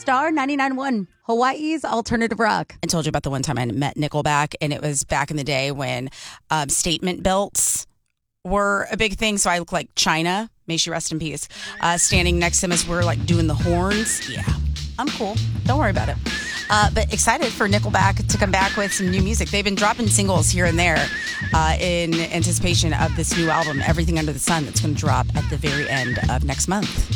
Star 99.1, Hawaii's alternative rock. I told you about the one time I met Nickelback, and it was back in the day when statement belts were a big thing. So I look like China, may she rest in peace, standing next to him as we're like doing the horns. Yeah, I'm cool. Don't worry about it. But excited for Nickelback to come back with some new music. They've been dropping singles here and there in anticipation of this new album, Everything Under the Sun, that's going to drop at the very end of next month.